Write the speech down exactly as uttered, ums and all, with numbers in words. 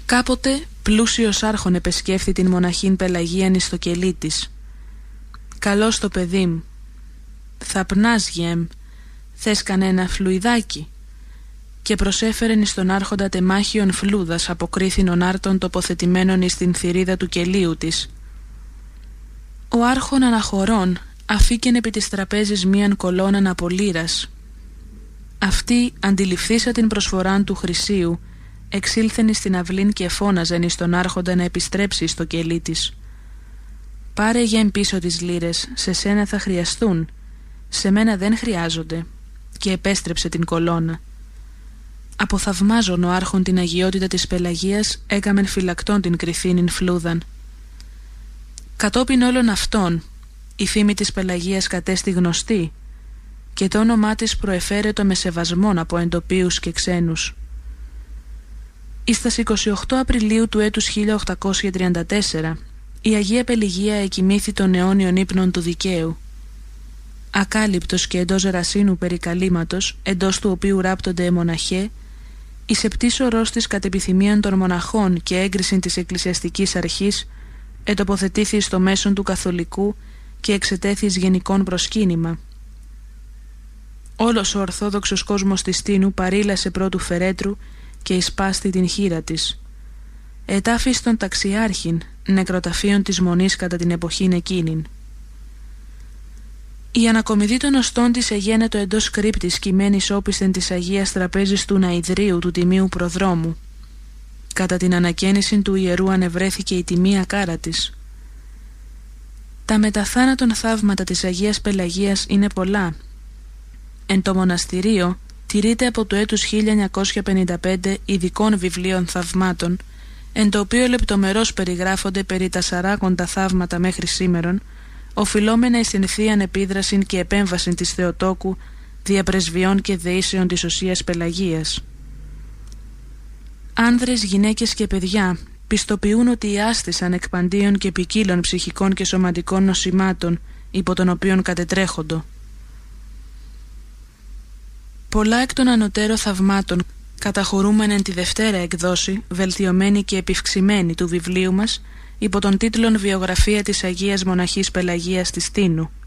Κάποτε πλούσιος άρχον επεσκέφθη την μοναχήν Πελαγίαν εις το κελί της. «Καλώς το παιδί μου. Θα πνάς γεμ, θες κανένα φλουιδάκι?» Και προσέφερεν εις τον άρχοντα τεμάχιον φλούδας, αποκρίθην ον άρτων τοποθετημένων εις την θηρίδα του κελίου της. Ο άρχον αναχωρών αφήκεν επί της τραπέζης μίαν κολόναν από λίρας. Αυτή, αντιληφθήσα την προσφοράν του Χρυσίου, εξήλθεν εις την αυλήν και φώναζεν εις τον άρχοντα να επιστρέψει στο κελί της. «Πάρε γεμ πίσω τις λίρες, σε σένα θα χρειαστούν, σε μένα δεν χρειάζονται», και επέστρεψε την κολόνα. Αποθαυμάζον ο άρχον την αγιότητα της Πελαγίας, έκαμεν φυλακτών την κρυφήνην φλούδαν. Κατόπιν όλων αυτών, η φήμη της Πελαγίας κατέστη γνωστή και το όνομά της προεφέρετο με σεβασμόν από εντοπίους και ξένους. Εις τας εικοστή όγδοη Απριλίου του έτους χίλια οκτακόσια τριάντα τέσσερα, η Αγία Πελιγία εκοιμήθη των αιώνιων ύπνων του δικαίου. Ακάλυπτος και εντός ρασίνου περικαλήματος, εντός του οποίου ράπτονται οι μοναχέ, η σεπτής ορός της κατ' επιθυμίαν των μοναχών και έγκριση της εκκλησιαστικής αρχής, ετοποθετήθη στο μέσον του καθολικού και εξετέθης γενικών προσκύνημα. Όλος ο ορθόδοξος κόσμος της Τίνου παρήλασε πρώτου φερέτρου και εισπάστη την χείρα της. Ετάφη στον ταξιάρχην, νεκροταφείων της Μονής κατά την εποχήν εκείνην. Η ανακομιδή των οστών της εγένετο εντός κρύπτης κειμένης όπισθεν της Αγίας Τραπέζης του Ναηδρίου του Τιμίου Προδρόμου. Κατά την ανακαίνιση του ιερού ανεβρέθηκε η τιμία κάρα της. Τα μεταθάνατον θαύματα της Αγίας Πελαγίας είναι πολλά. Εν το μοναστηρίο τηρείται από το έτους χίλια εννιακόσια πενήντα πέντε ειδικών βιβλίων θαυμάτων, εν το οποίο λεπτομερώς περιγράφονται περί τα σαράκοντα θαύματα μέχρι σήμερον, οφειλόμενα εις την θείαν επίδραση και επέμβαση της Θεοτόκου δια πρεσβειών και δεήσεων της Οσίας Πελαγίας. Άνδρες, γυναίκες και παιδιά πιστοποιούν ότι άστησαν εκ παντίων και ποικίλων ψυχικών και σωματικών νοσημάτων υπό των οποίων κατετρέχοντο. Πολλά εκ των ανωτέρω θαυμάτων καταχωρούμεν εν τη δευτέρα εκδόση, βελτιωμένη και επιυξημένη του βιβλίου μας, υπό τον τίτλον «Βιογραφία της Αγίας Μοναχής Πελαγίας της Τίνου».